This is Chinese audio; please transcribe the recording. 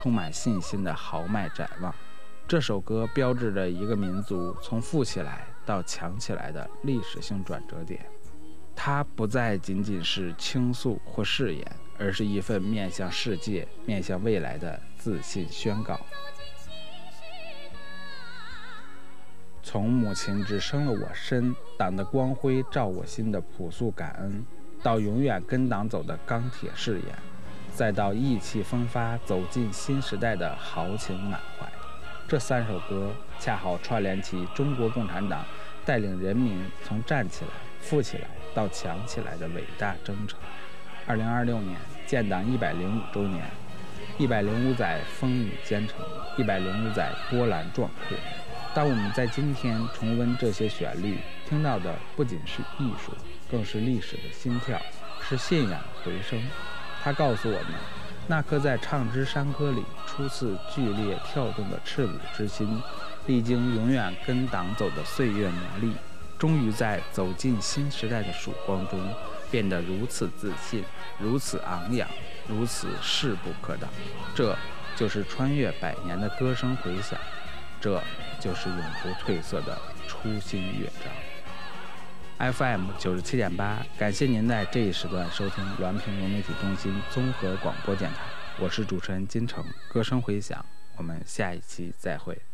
充满信心的豪迈展望。这首歌标志着一个民族从富起来到强起来的历史性转折点，它不再仅仅是倾诉或誓言，而是一份面向世界、面向未来的自信宣告。从母亲只生了我身，党的光辉照我心的朴素感恩，到永远跟党走的钢铁誓言，再到意气风发走进新时代的豪情满怀，这3首歌恰好串联起中国共产党带领人民从站起来、富起来到强起来的伟大征程。2026年建党105周年，105载风雨兼程，105载波澜壮阔。当我们在今天重温这些旋律，听到的不仅是艺术，更是历史的心跳，是信仰的回声。它告诉我们，那颗在唱支山歌里初次剧烈跳动的赤子之心，历经永远跟党走的岁月磨砺，终于在走进新时代的曙光中变得如此自信，如此昂扬，如此势不可挡。这就是穿越100年的歌声回响，这就是永不褪色的初心乐章。FM 97.8，感谢您在这一时段收听滦平融媒体中心综合广播电台，我是主持人金城，歌声回响，我们下一期再会。